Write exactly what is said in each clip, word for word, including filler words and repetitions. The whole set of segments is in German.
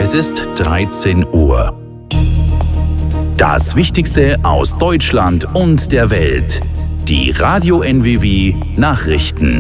Es ist dreizehn Uhr. Das Wichtigste aus Deutschland und der Welt. Die Radio N W W Nachrichten.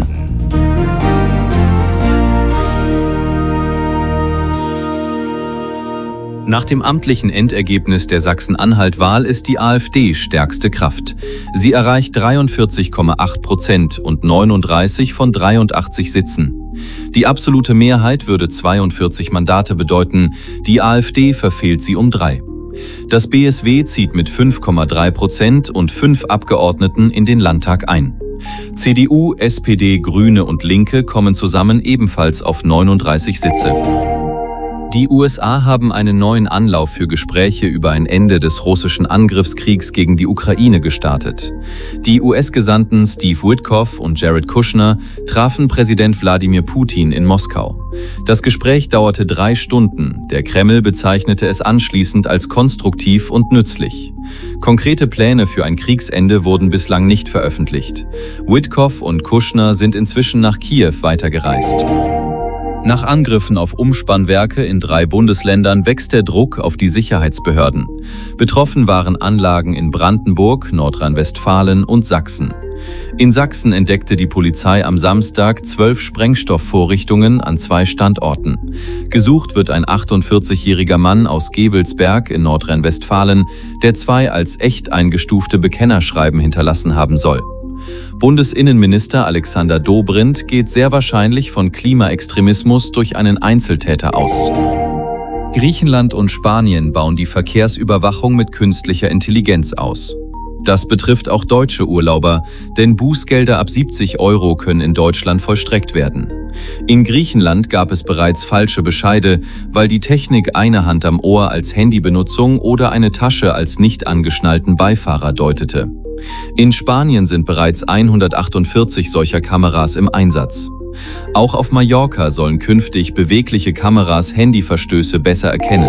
Nach dem amtlichen Endergebnis der Sachsen-Anhalt-Wahl ist die AfD stärkste Kraft. Sie erreicht dreiundvierzig Komma acht Prozent und neununddreißig von dreiundachtzig Sitzen. Die absolute Mehrheit würde zweiundvierzig Mandate bedeuten, die AfD verfehlt sie um drei. Das B S W zieht mit fünf Komma drei Prozent und fünf Abgeordneten in den Landtag ein. C D U, S P D, Grüne und Linke kommen zusammen ebenfalls auf neununddreißig Sitze. Die U S A haben einen neuen Anlauf für Gespräche über ein Ende des russischen Angriffskriegs gegen die Ukraine gestartet. Die U S-Gesandten Steve Witkoff und Jared Kushner trafen Präsident Wladimir Putin in Moskau. Das Gespräch dauerte drei Stunden. Der Kreml bezeichnete es anschließend als konstruktiv und nützlich. Konkrete Pläne für ein Kriegsende wurden bislang nicht veröffentlicht. Witkoff und Kushner sind inzwischen nach Kiew weitergereist. Nach Angriffen auf Umspannwerke in drei Bundesländern wächst der Druck auf die Sicherheitsbehörden. Betroffen waren Anlagen in Brandenburg, Nordrhein-Westfalen und Sachsen. In Sachsen entdeckte die Polizei am Samstag zwölf Sprengstoffvorrichtungen an zwei Standorten. Gesucht wird ein achtundvierzigjähriger Mann aus Gevelsberg in Nordrhein-Westfalen, der zwei als echt eingestufte Bekennerschreiben hinterlassen haben soll. Bundesinnenminister Alexander Dobrindt geht sehr wahrscheinlich von Klimaextremismus durch einen Einzeltäter aus. Griechenland und Spanien bauen die Verkehrsüberwachung mit künstlicher Intelligenz aus. Das betrifft auch deutsche Urlauber, denn Bußgelder ab siebzig Euro können in Deutschland vollstreckt werden. In Griechenland gab es bereits falsche Bescheide, weil die Technik eine Hand am Ohr als Handybenutzung oder eine Tasche als nicht angeschnallten Beifahrer deutete. In Spanien sind bereits hundertachtundvierzig solcher Kameras im Einsatz. Auch auf Mallorca sollen künftig bewegliche Kameras Handyverstöße besser erkennen.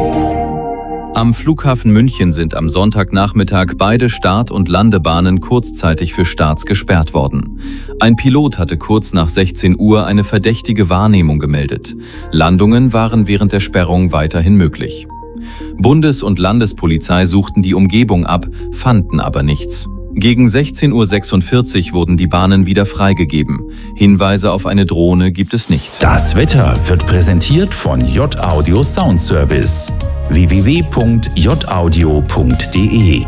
Am Flughafen München sind am Sonntagnachmittag beide Start- und Landebahnen kurzzeitig für Starts gesperrt worden. Ein Pilot hatte kurz nach sechzehn Uhr eine verdächtige Wahrnehmung gemeldet. Landungen waren während der Sperrung weiterhin möglich. Bundes- und Landespolizei suchten die Umgebung ab, fanden aber nichts. Gegen sechzehn Uhr sechsundvierzig wurden die Bahnen wieder freigegeben. Hinweise auf eine Drohne gibt es nicht. Das Wetter wird präsentiert von J Audio Sound Service. w w w punkt j audio punkt d e.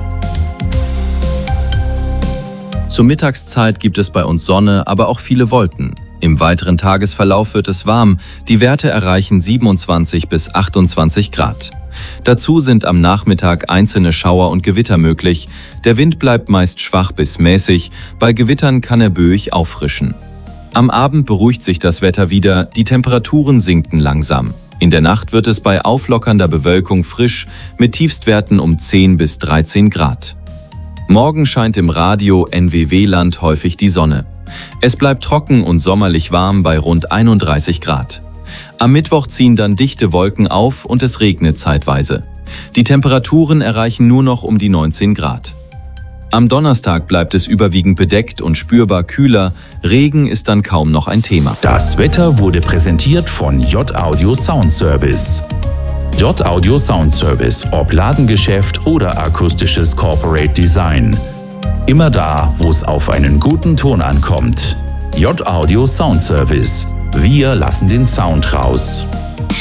Zur Mittagszeit gibt es bei uns Sonne, aber auch viele Wolken. Im weiteren Tagesverlauf wird es warm. Die Werte erreichen siebenundzwanzig bis achtundzwanzig Grad. Dazu sind am Nachmittag einzelne Schauer und Gewitter möglich. Der Wind bleibt meist schwach bis mäßig. Bei Gewittern kann er böig auffrischen. Am Abend beruhigt sich das Wetter wieder. Die Temperaturen sinken langsam. In der Nacht wird es bei auflockernder Bewölkung frisch mit Tiefstwerten um zehn bis dreizehn Grad. Morgen scheint im Radio N W W-Land häufig die Sonne. Es bleibt trocken und sommerlich warm bei rund einunddreißig Grad. Am Mittwoch ziehen dann dichte Wolken auf und es regnet zeitweise. Die Temperaturen erreichen nur noch um die neunzehn Grad. Am Donnerstag bleibt es überwiegend bedeckt und spürbar kühler. Regen ist dann kaum noch ein Thema. Das Wetter wurde präsentiert von J Audio Sound Service. J Audio Sound Service, ob Ladengeschäft oder akustisches Corporate Design. Immer da, wo es auf einen guten Ton ankommt. J Audio Sound Service. Wir lassen den Sound raus.